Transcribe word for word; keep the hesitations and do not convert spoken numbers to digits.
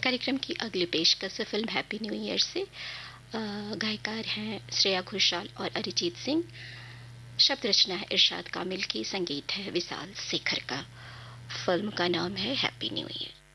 कार्यक्रम की अगली पेशकश फिल्म हैप्पी न्यू ईयर से। अ, गायकार हैं श्रेया घोषाल और अरिजीत सिंह। शब्द रचना है इरशाद कामिल की, संगीत है विशाल शेखर का। फिल्म का नाम है हैप्पी न्यू ईयर।